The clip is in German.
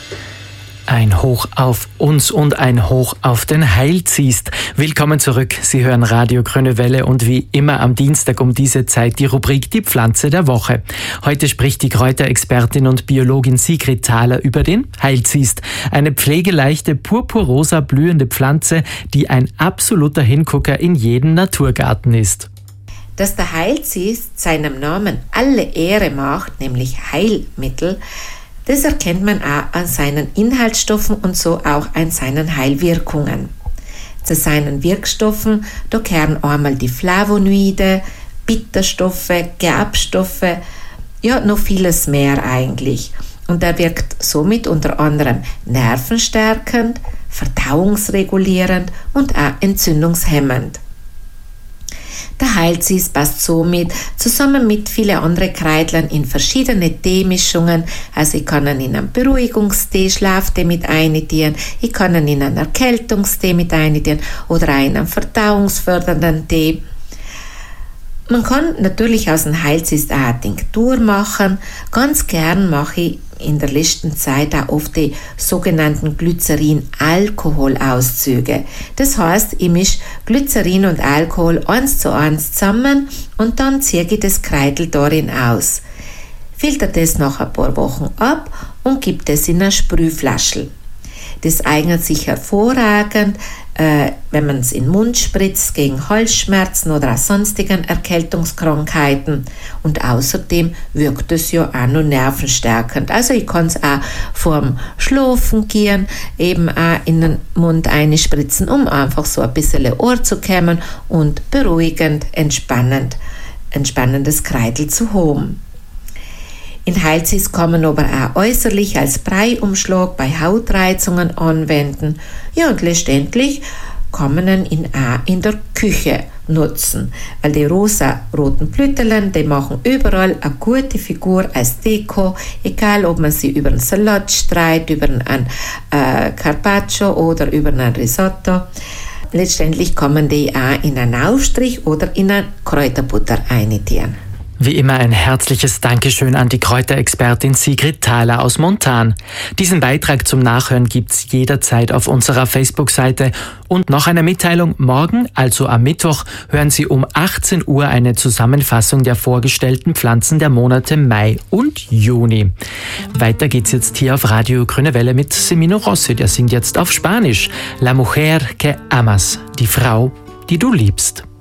Ein Hoch auf uns und ein Hoch auf den Heilziest. Willkommen zurück. Sie hören Radio Grüne Welle und wie immer am Dienstag um diese Zeit die Rubrik Die Pflanze der Woche. Heute spricht die Kräuterexpertin und Biologin Sigrid Thaler über den Heilziest. Eine pflegeleichte, purpurrosa blühende Pflanze, die ein absoluter Hingucker in jedem Naturgarten ist. Dass der Heilziest seinem Namen alle Ehre macht, nämlich Heilmittel, das erkennt man auch an seinen Inhaltsstoffen und so auch an seinen Heilwirkungen. Zu seinen Wirkstoffen, da gehören einmal die Flavonoide, Bitterstoffe, Gerbstoffe, ja, noch vieles mehr eigentlich. Und er wirkt somit unter anderem nervenstärkend, verdauungsregulierend und auch entzündungshemmend. Der Heilziest passt somit zusammen mit vielen anderen Kräutlern in verschiedene Teemischungen. Also ich kann ihn in einen Beruhigungstee, Schlaftee mit eintun, ich kann ihn in einen Erkältungstee mit eintun oder auch in einen verdauungsfördernden Tee. Man kann natürlich aus dem Heilziest auch eine Tinktur machen. Ganz gern mache ich in der letzten Zeit auch oft die sogenannten Glycerin-Alkohol-Auszüge. Das heißt, ich mische Glycerin und Alkohol 1:1 zusammen und dann ziehe ich das Kräutel darin aus. Filter das nach ein paar Wochen ab und gebe das in eine Sprühflasche. Das eignet sich hervorragend, wenn man es in den Mund spritzt gegen Halsschmerzen oder auch sonstigen Erkältungskrankheiten. Und außerdem wirkt es ja auch noch nervenstärkend. Also ich kann es auch vorm Schlafen gehen, eben auch in den Mund einspritzen, um einfach so ein bisschen Ohr zu kämmen und beruhigend, entspannendes Kräutel zu haben. In Heilziest kann man aber auch äußerlich als Breiumschlag bei Hautreizungen anwenden. Ja, und letztendlich kann man ihn auch in der Küche nutzen, weil die rosa-roten Blütelen, die machen überall eine gute Figur als Deko, egal ob man sie über einen Salat streicht, über einen Carpaccio oder über ein Risotto. Letztendlich kann man die auch in einen Aufstrich oder in eine Kräuterbutter eintun. Wie immer ein herzliches Dankeschön an die Kräuterexpertin Sigrid Thaler aus Montan. Diesen Beitrag zum Nachhören gibt's jederzeit auf unserer Facebook-Seite. Und noch eine Mitteilung: Morgen, also am Mittwoch, hören Sie um 18 Uhr eine Zusammenfassung der vorgestellten Pflanzen der Monate Mai und Juni. Weiter geht's jetzt hier auf Radio Grüne Welle mit Semino Rossi. Der singt jetzt auf Spanisch. La mujer que amas, die Frau, die du liebst.